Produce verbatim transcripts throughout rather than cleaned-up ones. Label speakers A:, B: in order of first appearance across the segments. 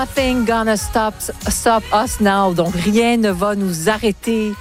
A: Nothing gonna stop, stop us now. Donc, rien ne va nous arrêter.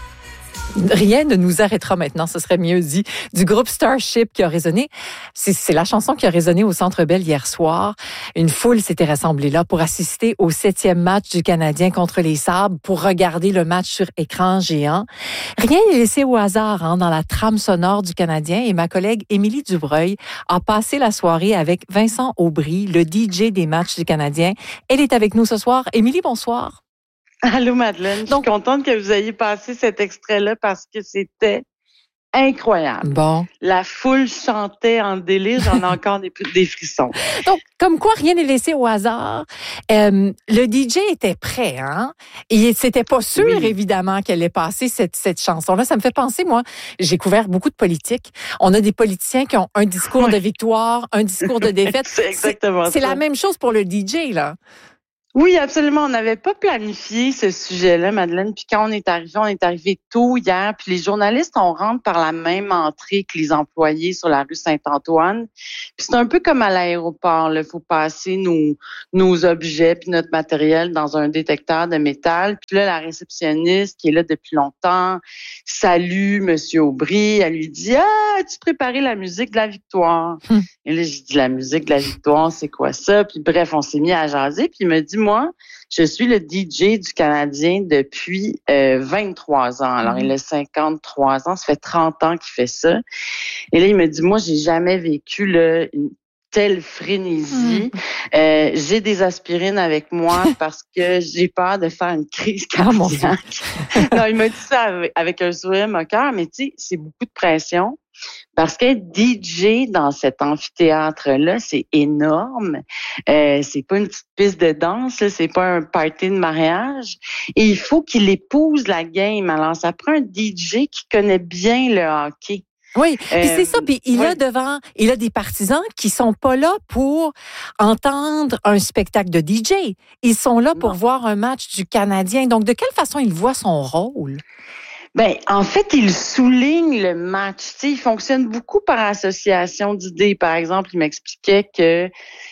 A: Rien ne nous arrêtera maintenant, ce serait mieux dit, du groupe Starship qui a résonné. C'est, c'est la chanson qui a résonné au Centre Bell hier soir. Une foule s'était rassemblée là pour assister au septième match du Canadien contre les Sabres, pour regarder le match sur écran géant. Rien n'est laissé au hasard hein, dans la trame sonore du Canadien, et ma collègue Émilie Dubreuil a passé la soirée avec Vincent Aubry, le D J des matchs du Canadien. Elle est avec nous ce soir. Émilie, bonsoir.
B: Allô Madeleine, Donc, je suis contente que vous ayez passé cet extrait-là parce que c'était incroyable.
A: Bon.
B: La foule chantait en délire, j'en ai encore des, des frissons.
A: Donc, comme quoi rien n'est laissé au hasard, euh, le D J était prêt, hein? Et c'était pas sûr, oui. évidemment, qu'elle ait passé cette, cette chanson-là. Ça me fait penser, moi, j'ai couvert beaucoup de politique. On a des politiciens qui ont un discours oui. de victoire, un discours de défaite.
B: C'est exactement
A: c'est,
B: ça.
A: C'est la même chose pour le D J, là.
B: Oui, absolument. On n'avait pas planifié ce sujet-là, Madeleine. Puis quand on est arrivé, on est arrivé tôt hier. Puis les journalistes, on rentre par la même entrée que les employés sur la rue Saint-Antoine. Puis c'est un peu comme à l'aéroport. Il faut passer nos, nos objets puis notre matériel dans un détecteur de métal. Puis là, la réceptionniste qui est là depuis longtemps salue Monsieur Aubry. Elle lui dit « Ah, as-tu préparé la musique de la victoire? Hum. » Et là, je dis « La musique de la victoire, c'est quoi ça? » Puis bref, on s'est mis à jaser. Puis il me dit moi, je suis le D J du Canadien depuis euh, vingt-trois ans. Alors, mmh. il a cinquante-trois ans, ça fait trente ans qu'il fait ça. Et là, il me dit, moi, j'ai jamais vécu là, une telle frénésie. Mmh. Euh, j'ai des aspirines avec moi parce que j'ai peur de faire une crise cardiaque. Oh, non, il m'a dit ça avec, avec un sourire moqueur, mais tu sais, c'est beaucoup de pression. Parce qu'être D J dans cet amphithéâtre-là, c'est énorme. Euh, c'est pas une petite piste de danse, là, c'est pas un party de mariage. Et il faut qu'il épouse la game. Alors, ça prend un D J qui connaît bien le hockey.
A: Oui, puis euh, c'est ça. Puis il oui. a devant, il a des partisans qui sont pas là pour entendre un spectacle de D J. Ils sont là pour non. voir un match du Canadien. Donc, de quelle façon il voit son rôle?
B: Ben, en fait, il souligne le match. Tu sais, il fonctionne beaucoup par association d'idées. Par exemple, il m'expliquait que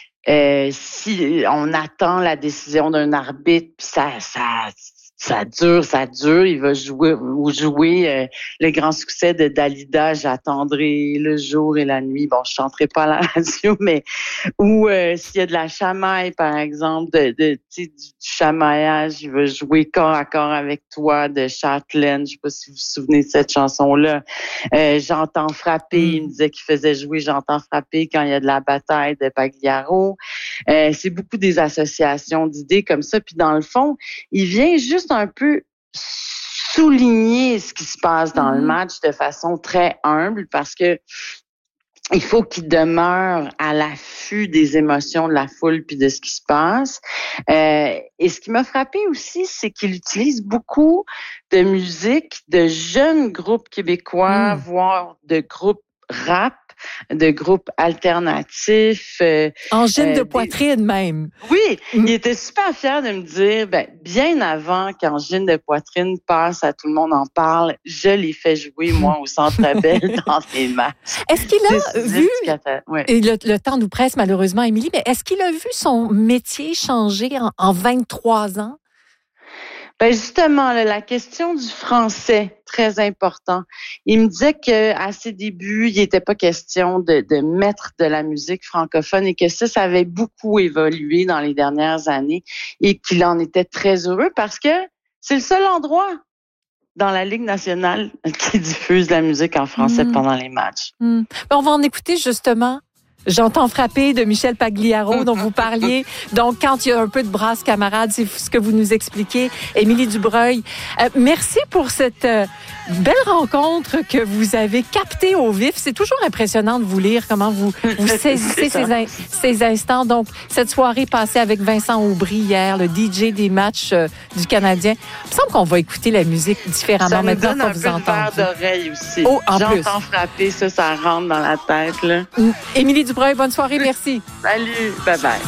B: euh, si on attend la décision d'un arbitre, puis ça, ça, ça dure, ça dure, il va jouer ou jouer euh, le grand succès de Dalida, j'attendrai le jour et la nuit. Bon, je chanterai pas à la radio, mais ou euh, s'il y a de la chamaille, par exemple, de, de tu sais, du chamaillage, il va jouer corps à corps avec toi de Châtelaine. Je sais pas si vous vous souvenez de cette chanson-là. Euh, J'entends frapper, il me disait qu'il faisait jouer J'entends frapper quand il y a de la bataille de Pagliaro. Euh, c'est beaucoup des associations d'idées comme ça. Puis dans le fond, il vient juste un peu souligner ce qui se passe dans mmh. le match de façon très humble parce que il faut qu'il demeure à l'affût des émotions de la foule puis de ce qui se passe. Euh, et ce qui m'a frappé aussi, c'est qu'il utilise beaucoup de musique de jeunes groupes québécois, mmh. voire de groupes rap, de groupes alternatifs. Euh,
A: Angine euh, de poitrine des... même.
B: Oui, mmh. il était super fier de me dire, ben, bien avant qu'Angine de poitrine passe à Tout le monde en parle, je l'ai fait jouer, moi, au Centre Bell dans des matchs.
A: Est-ce qu'il a vu, ouais. et le, le temps nous presse malheureusement, Émilie, mais est-ce qu'il a vu son métier changer en, en vingt-trois ans?
B: Ben justement, là, la question du français, très important. Il me disait qu'à ses débuts, il n'était pas question de, de mettre de la musique francophone et que ça, ça avait beaucoup évolué dans les dernières années et qu'il en était très heureux parce que c'est le seul endroit dans la Ligue nationale qui diffuse la musique en français mmh. pendant les matchs.
A: Mmh. On va en écouter justement. J'entends frapper de Michel Pagliaro dont vous parliez. Donc, quand il y a un peu de brasse camarade, c'est ce que vous nous expliquez. Émilie Dubreuil, euh, merci pour cette euh, belle rencontre que vous avez captée au vif. C'est toujours impressionnant de vous lire comment vous, vous saisissez ces, in- ces instants. Donc, cette soirée passée avec Vincent Aubry hier, le D J des matchs euh, du Canadien. Il me semble qu'on va écouter la musique différemment
B: ça
A: maintenant qu'on
B: vous
A: vous entend.
B: Ça me donne un peu de verre d'oreille aussi.
A: Oh, en
B: J'entends
A: plus.
B: frapper, ça, ça rentre dans la tête, là.
A: Émilie Dubreuil, bonne soirée, merci.
B: Salut, bye bye.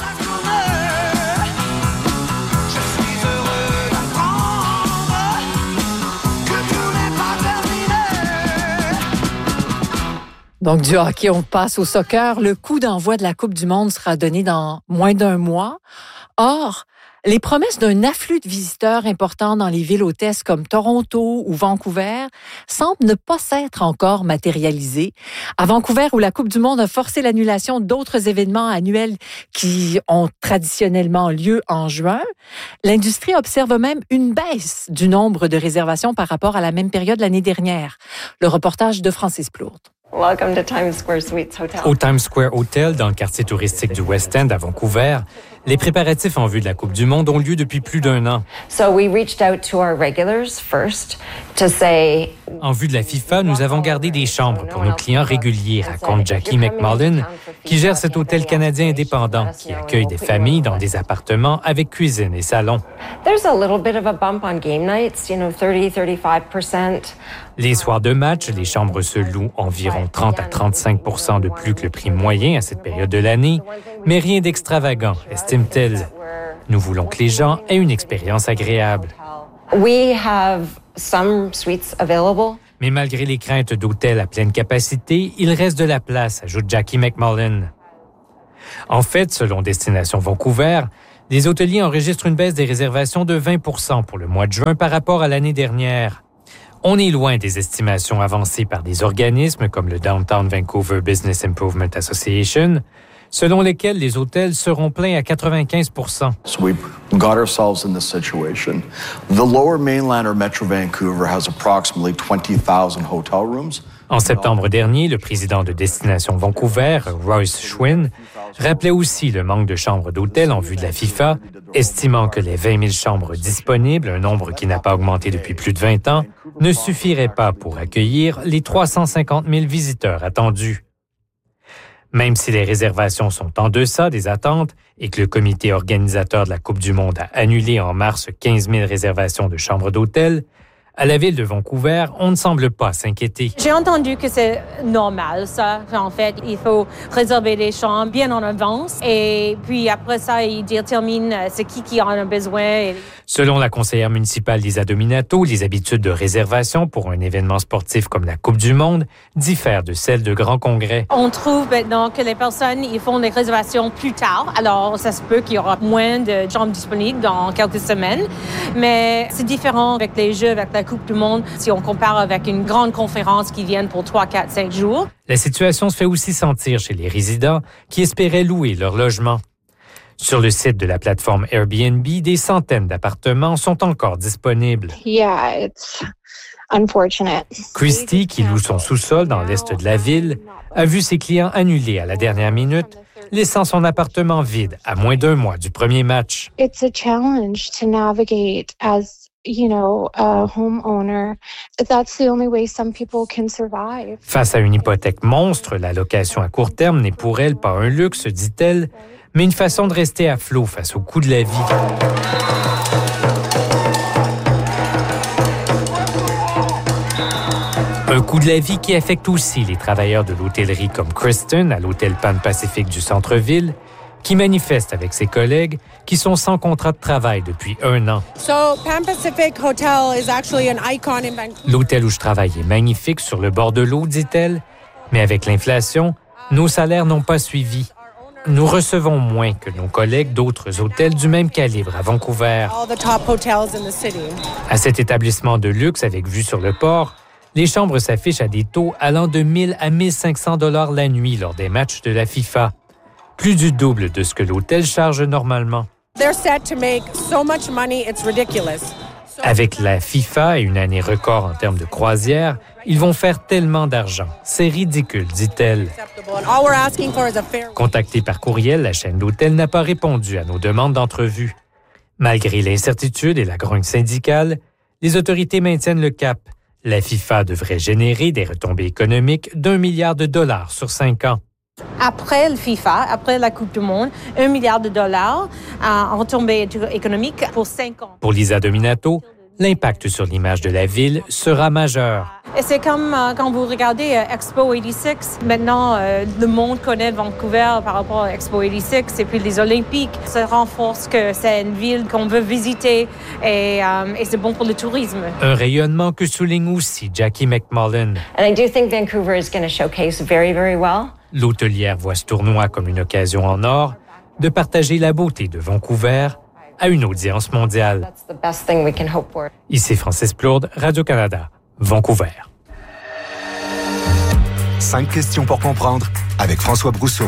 A: Donc, du hockey, on passe au soccer. Le coup d'envoi de la Coupe du monde sera donné dans moins d'un mois. Or, Les promesses d'un afflux de visiteurs importants dans les villes hôtesses comme Toronto ou Vancouver semblent ne pas s'être encore matérialisées. À Vancouver, où la Coupe du monde a forcé l'annulation d'autres événements annuels qui ont traditionnellement lieu en juin, l'industrie observe même une baisse du nombre de réservations par rapport à la même période l'année dernière. Le reportage de Francis Plourde.
C: Welcome to Times Square Suites Hotel.
D: Au Times Square Hotel, dans le quartier touristique du West End à Vancouver, les préparatifs en vue de la Coupe du monde ont lieu depuis plus d'un an.
C: So we reached out to our regulars first to say.
D: En vue de la FIFA, nous avons gardé des chambres pour nos clients réguliers, raconte Jackie McMullen, qui gère cet hôtel canadien indépendant qui accueille des familles dans des appartements avec cuisine et salon.
C: There's a little bit of a bump on game nights, you know, thirty, thirty-five percent.
D: Les soirs de match, les chambres se louent environ trente à trente-cinq pour cent de plus que le prix moyen à cette période de l'année, mais rien d'extravagant, estime-t-elle. Nous voulons que les gens aient une expérience agréable.
C: We have some suites available.
D: Mais malgré les craintes d'hôtels à pleine capacité, il reste de la place, ajoute Jackie McMullen. En fait, selon Destination Vancouver, les hôteliers enregistrent une baisse des réservations de vingt pour cent pour le mois de juin par rapport à l'année dernière. On est loin des estimations avancées par des organismes comme le Downtown Vancouver Business Improvement Association, selon lesquels les hôtels seront pleins à quatre-vingt-quinze pour cent.
E: So we got ourselves in this situation. The Lower Mainland or Metro Vancouver has approximately twenty thousand hotel rooms.
D: En septembre dernier, le président de Destination Vancouver, Royce Schwinn, rappelait aussi le manque de chambres d'hôtel en vue de la FIFA, estimant que les vingt mille chambres disponibles, un nombre qui n'a pas augmenté depuis plus de vingt ans, ne suffiraient pas pour accueillir les trois cent cinquante mille visiteurs attendus. Même si les réservations sont en deçà des attentes et que le comité organisateur de la Coupe du monde a annulé en mars quinze mille réservations de chambres d'hôtel, à la ville de Vancouver, on ne semble pas s'inquiéter.
F: J'ai entendu que c'est normal, ça. En fait, il faut réserver les chambres bien en avance et puis après ça, ils déterminent c'est qui qui en a besoin.
D: Selon la conseillère municipale Lisa Dominato, les habitudes de réservation pour un événement sportif comme la Coupe du monde diffèrent de celles de grands congrès.
F: On trouve maintenant que les personnes ils font des réservations plus tard. Alors, ça se peut qu'il y aura moins de chambres disponibles dans quelques semaines. Mais c'est différent avec les Jeux, avec la Coupe du monde, si on compare avec une grande conférence qui vient pour trois, quatre, cinq jours.
D: La situation se fait aussi sentir chez les résidents qui espéraient louer leur logement. Sur le site de la plateforme Airbnb, des centaines d'appartements sont encore disponibles.
G: Yeah, it's unfortunate.
D: Christy, qui loue son sous-sol dans l'est de la ville, a vu ses clients annulés à la dernière minute, laissant son appartement vide à moins d'un mois du premier match.
G: It's a challenge to navigate as you know, a homeowner. That's the only way some people can survive.
D: Face à une hypothèque monstre, la location à court terme n'est pour elle pas un luxe, dit-elle, mais une façon de rester à flot face au coût de la vie. Un coût de la vie qui affecte aussi les travailleurs de l'hôtellerie comme Kristen à l'hôtel Pan Pacific du centre-ville, qui manifeste avec ses collègues qui sont sans contrat de travail depuis un an.
H: So, Pan Pacific Hotel is actually an icon in Vancouver.
D: L'hôtel où je travaille est magnifique sur le bord de l'eau, dit-elle, mais avec l'inflation, nos salaires n'ont pas suivi. Nous recevons moins que nos collègues d'autres hôtels du même calibre à Vancouver.
H: All the top hotels in the city.
D: À cet établissement de luxe avec vue sur le port, les chambres s'affichent à des taux allant de mille à mille cinq cents dollars la nuit lors des matchs de la FIFA. Plus du double de ce que l'hôtel charge normalement.
H: They're set to make so much money, it's ridiculous.
D: Avec la FIFA et une année record en termes de croisière, ils vont faire tellement d'argent. C'est ridicule, dit-elle.
H: All we're asking for is a fair...
D: Contactée par courriel, la chaîne d'hôtels n'a pas répondu à nos demandes d'entrevue. Malgré l'incertitude et la grogne syndicale, les autorités maintiennent le cap. La FIFA devrait générer des retombées économiques d'un milliard de dollars sur cinq ans.
F: Après le FIFA, après la Coupe du monde, un milliard de dollars en retombées économiques pour cinq ans.
D: Pour Lisa Dominato, l'impact sur l'image de la ville sera majeur.
F: Et c'est comme euh, quand vous regardez euh, Expo quatre-vingt-six. Maintenant, euh, le monde connaît Vancouver par rapport à Expo quatre-vingt-six et puis les Olympiques. Ça renforce que c'est une ville qu'on veut visiter et, euh, et c'est bon pour le tourisme.
D: Un rayonnement que souligne aussi Jackie McMullen.
C: And I do think Vancouver is going to showcase very, very well.
D: L'hôtelière voit ce tournoi comme une occasion en or de partager la beauté de Vancouver à une audience mondiale.
C: That's the best thing we can hope for.
D: Ici Francis Plourde, Radio-Canada, Vancouver.
I: Cinq questions pour comprendre avec François Brousseau.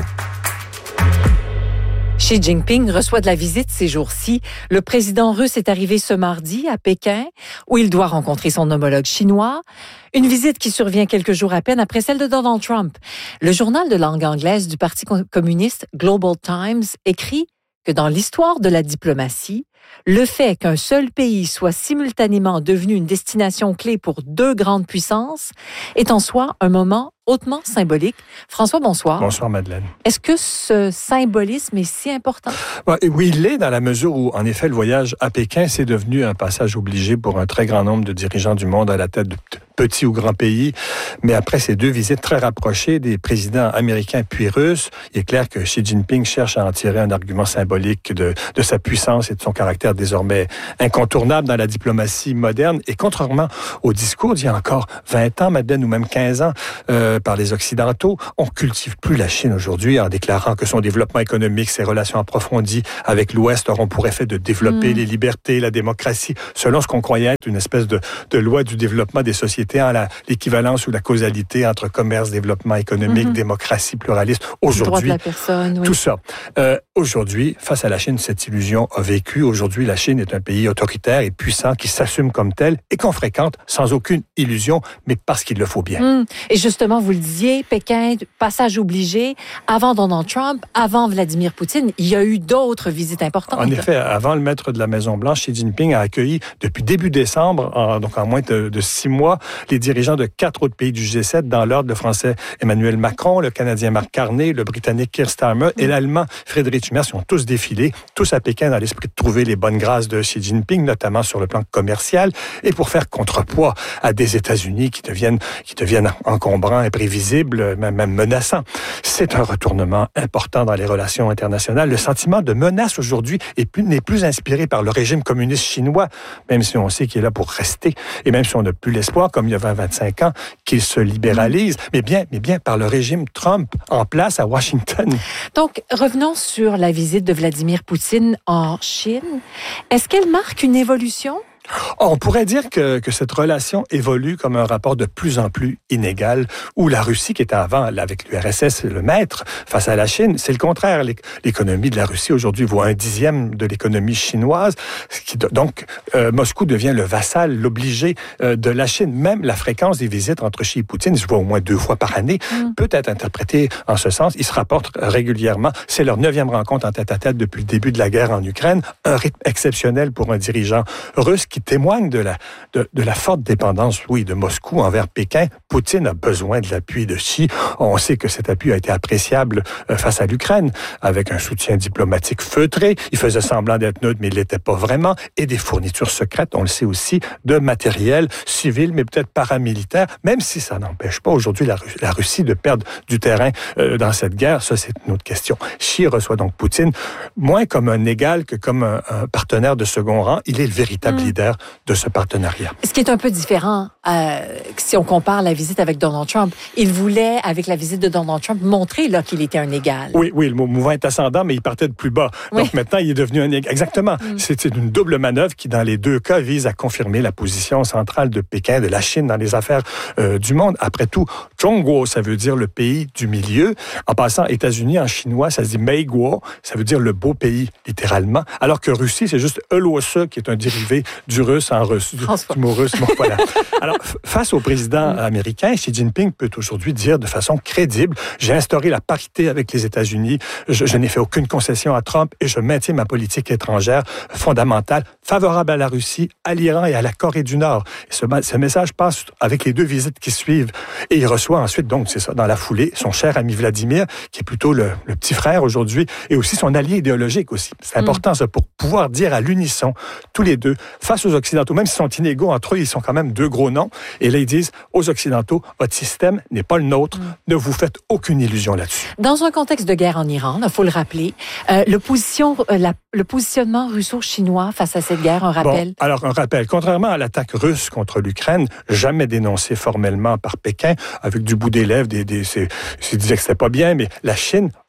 A: Xi Jinping reçoit de la visite ces jours-ci. Le président russe est arrivé ce mardi à Pékin, où il doit rencontrer son homologue chinois. Une visite qui survient quelques jours à peine après celle de Donald Trump. Le journal de langue anglaise du Parti communiste Global Times écrit que dans l'histoire de la diplomatie, le fait qu'un seul pays soit simultanément devenu une destination clé pour deux grandes puissances est en soi un moment hautement symbolique. François, bonsoir.
J: Bonsoir, Madeleine.
A: Est-ce que ce symbolisme est si important?
J: Oui, il l'est dans la mesure où, en effet, le voyage à Pékin, c'est devenu un passage obligé pour un très grand nombre de dirigeants du monde à la tête de petits ou grands pays. Mais après ces deux visites très rapprochées des présidents américains puis russes, il est clair que Xi Jinping cherche à en tirer un argument symbolique de, de sa puissance et de son caractère désormais incontournable dans la diplomatie moderne. Et contrairement au discours d'il y a encore vingt ans, Madeleine, ou même quinze ans, euh, par les Occidentaux, on cultive plus la Chine aujourd'hui en déclarant que son développement économique, ses relations approfondies avec l'Ouest auront pour effet de développer mmh. les libertés, la démocratie, selon ce qu'on croyait être une espèce de, de loi du développement des sociétés, en la, l'équivalence ou la causalité entre commerce, développement économique, mmh. démocratie, pluralisme. Aujourd'hui,
A: droit de la personne, oui.
J: tout ça. Euh, aujourd'hui, face à la Chine, cette illusion a vécu. Aujourd'hui, la Chine est un pays autoritaire et puissant qui s'assume comme tel et qu'on fréquente sans aucune illusion, mais parce qu'il le faut bien.
A: Mmh. Et justement, vous le disiez, Pékin, passage obligé, avant Donald Trump, avant Vladimir Poutine, il y a eu d'autres visites importantes.
J: En effet, avant le maître de la Maison-Blanche, Xi Jinping a accueilli depuis début décembre, en, donc en moins de, de six mois, les dirigeants de quatre autres pays du G sept, dans l'ordre le Français Emmanuel Macron, le Canadien Mark Carney, le Britannique Keir Starmer et l'Allemand Friedrich Merz. Ils ont tous défilé, tous à Pékin dans l'esprit de trouver les bonnes grâces de Xi Jinping, notamment sur le plan commercial, et pour faire contrepoids à des États-Unis qui deviennent, qui deviennent encombrants, imprévisibles, même, même menaçants. C'est un retournement important dans les relations internationales. Le sentiment de menace aujourd'hui est plus, n'est plus inspiré par le régime communiste chinois, même si on sait qu'il est là pour rester, et même si on n'a plus l'espoir, comme il y a vingt à vingt-cinq ans, qu'il se libéralise, mais bien, mais bien par le régime Trump en place à Washington.
A: Donc, revenons sur la visite de Vladimir Poutine en Chine. Est-ce qu'elle marque une évolution?
J: On pourrait dire que, que cette relation évolue comme un rapport de plus en plus inégal, où la Russie, qui était avant, avec l'U R S S, le maître, face à la Chine, c'est le contraire. L'économie de la Russie, aujourd'hui, vaut un dixième de l'économie chinoise. Qui, donc, euh, Moscou devient le vassal, l'obligé euh, de la Chine. Même la fréquence des visites entre Xi et Poutine, ils se voient au moins deux fois par année, mm. peut être interprétée en ce sens. Ils se rapportent régulièrement. C'est leur neuvième rencontre en tête-à-tête depuis le début de la guerre en Ukraine. Un rythme exceptionnel pour un dirigeant russe qui témoigne de la, de, de la forte dépendance, oui, de Moscou envers Pékin. Poutine a besoin de l'appui de Xi. On sait que cet appui a été appréciable euh, face à l'Ukraine, avec un soutien diplomatique feutré. Il faisait semblant d'être neutre, mais il l'était pas vraiment. Et des fournitures secrètes, on le sait aussi, de matériel civil, mais peut-être paramilitaire, même si ça n'empêche pas aujourd'hui la, la Russie de perdre du terrain euh, dans cette guerre. Ça, c'est une autre question. Xi reçoit donc Poutine moins comme un égal que comme un, un partenaire de second rang. Il est le véritable mmh. leader de ce partenariat.
A: Ce qui est un peu différent, euh, si on compare la visite avec Donald Trump, il voulait, avec la visite de Donald Trump, montrer là qu'il était un égal.
J: Oui, oui, le mouvement est ascendant, mais il partait de plus bas. Oui. Donc maintenant, il est devenu un égal. Exactement. Mm. C'est une double manœuvre qui, dans les deux cas, vise à confirmer la position centrale de Pékin, de la Chine dans les affaires euh, du monde. Après tout, Zhongguo, ça veut dire le pays du milieu. En passant, États-Unis, en chinois, ça se dit Meiguo, ça veut dire le beau pays, littéralement. Alors que Russie, c'est juste Eloise, qui est un dérivé du russe en russe, du, du mot russe. Bon, voilà. Alors, f- face au président américain, Xi Jinping peut aujourd'hui dire de façon crédible, j'ai instauré la parité avec les États-Unis, je, je n'ai fait aucune concession à Trump et je maintiens ma politique étrangère fondamentale, favorable à la Russie, à l'Iran et à la Corée du Nord. Et ce, ce message passe avec les deux visites qui suivent. Et il reçoit ensuite, donc, c'est ça, dans la foulée, son cher ami Vladimir, qui est plutôt le, le petit frère aujourd'hui, et aussi son allié idéologique aussi. C'est important, mm. ça, pour pouvoir dire à l'unisson, tous les deux, face aux Occidentaux, même s'ils sont inégaux entre eux, ils sont quand même deux gros noms. Et là, ils disent aux Occidentaux, votre système n'est pas le nôtre, mm. ne vous faites aucune illusion là-dessus.
A: Dans un contexte de guerre en Iran, il faut le rappeler, euh, le, position, euh, la, le positionnement russo-chinois face à cette guerre, un rappel?
J: Bon, alors, un rappel. Contrairement à l'attaque russe contre l'Ukraine, jamais dénoncée formellement par Pékin, avec du bout des lèvres, des, des, c'est, c'est disait que c'était pas bien, mais la Chine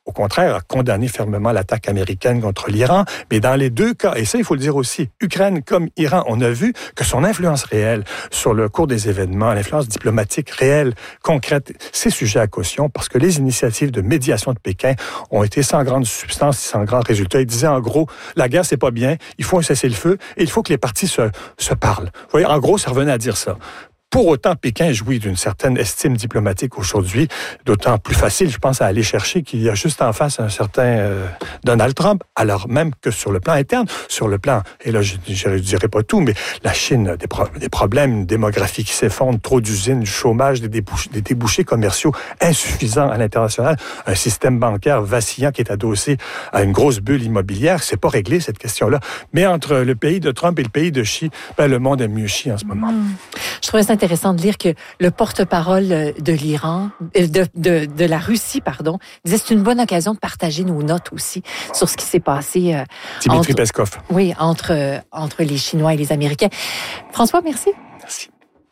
J: au contraire, a condamné fermement l'attaque américaine contre l'Iran. Mais dans les deux cas, et ça, il faut le dire aussi, Ukraine comme Iran, on a vu que son influence réelle sur le cours des événements, l'influence diplomatique réelle, concrète, c'est sujet à caution parce que les initiatives de médiation de Pékin ont été sans grande substance, sans grand résultat. Ils disaient en gros, la guerre, c'est pas bien, il faut un cessez-le-feu et il faut que les parties se, se parlent. Vous voyez, en gros, ça revenait à dire ça. Pour autant, Pékin jouit d'une certaine estime diplomatique aujourd'hui, d'autant plus facile, je pense, à aller chercher qu'il y a juste en face un certain euh, Donald Trump, alors même que sur le plan interne, sur le plan, et là, je ne dirais pas tout, mais la Chine a des, pro- des problèmes, une démographie qui s'effondre, trop d'usines, du chômage, des débouchés, des débouchés commerciaux insuffisants à l'international, un système bancaire vacillant qui est adossé à une grosse bulle immobilière. C'est pas réglé, cette question-là. Mais entre le pays de Trump et le pays de Xi, ben, le monde aime mieux Xi en ce moment.
A: Mmh. Je trouvais ça intéressant de lire que le porte-parole de l'Iran, de, de, de la Russie, pardon, disait que c'est une bonne occasion de partager nos notes aussi sur ce qui s'est passé. Euh,
J: Dimitri
A: entre,
J: Peskov.
A: Oui, entre, entre les Chinois et les Américains. François, merci.
J: Merci.